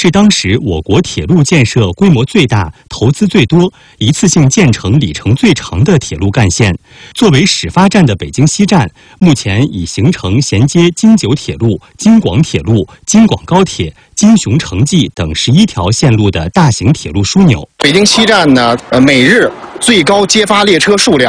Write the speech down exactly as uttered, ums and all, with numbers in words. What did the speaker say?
是当时我国铁路建设规模最大、投资最多、一次性建成里程最长的铁路干线。作为始发站的北京西站，目前已形成衔接京九铁路、京广铁路、京广高铁、京雄城际等十一条线路的大型铁路枢纽。 北京西站呢，呃，每日最高接发列车数量